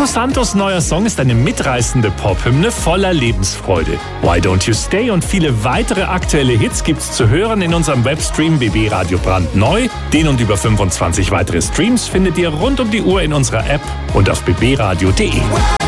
Nico Santos' neuer Song ist eine mitreißende Pop-Hymne voller Lebensfreude. Why Don't You Stay und viele weitere aktuelle Hits gibt's zu hören in unserem Webstream BB Radio brandneu. Den und über 25 weitere Streams findet ihr rund um die Uhr in unserer App und auf bbradio.de.